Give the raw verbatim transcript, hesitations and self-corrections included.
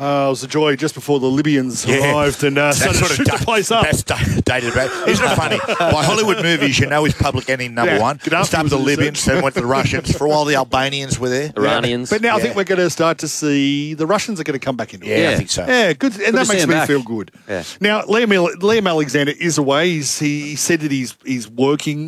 Uh, it was a joy just before the Libyans Yeah. arrived and uh, started to shoot da- the place up. That's da- dated back. Isn't it funny? By Hollywood movies, you know he's public enemy number Yeah. one. Gaddafi Started was the in the Libyans, then went to the Russians. For a while, the Albanians were there. Iranians. But now I Yeah. think we're going to start to see the Russians are going to come back into it. Yeah, I Yeah. think so. Yeah, good, and to that see makes him me back. feel good. Yeah. Now, Liam, Liam Alexander is away. He's, he, he said that he's he's working